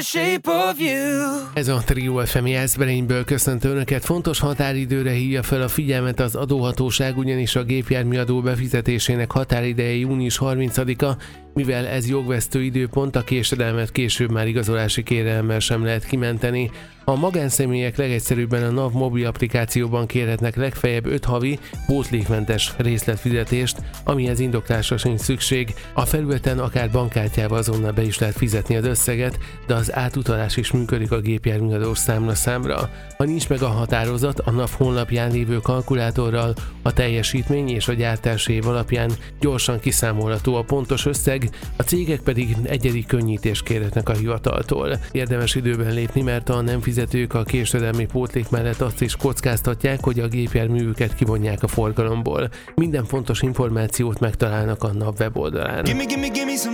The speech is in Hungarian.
Ez a Trio FM Jászberényből köszönt Önöket. Fontos határidőre hívja fel a figyelmet az adóhatóság, ugyanis a gépjárműadó befizetésének határideje június 30-a, mivel ez jogvesztő időpont, a késedelmet később már igazolási kérelemmel sem lehet kimenteni. A magánszemélyek legegyszerűbben a NAV mobil applikációban kérhetnek legfeljebb 5 havi pótlékmentes részletfizetést, amihez indoklásra sincs szükség. A felületen akár bankkártyával azonnal be is lehet fizetni az összeget, de az átutalás is működik a gépjárműadós számla. Ha nincs meg a határozat, a NAV honlapján lévő kalkulátorral a teljesítmény és a gyártási év alapján gyorsan kiszámolható a pontos összeg, a cégek pedig egyedi könnyítést kérhetnek a hivataltól. Érdemes időben lépni, mert a nem fizetők a késedelmi pótlék mellett azt is kockáztatják, hogy a gépjárművüket kivonják a forgalomból. Minden fontos információt megtalálnak a NAV weboldalán.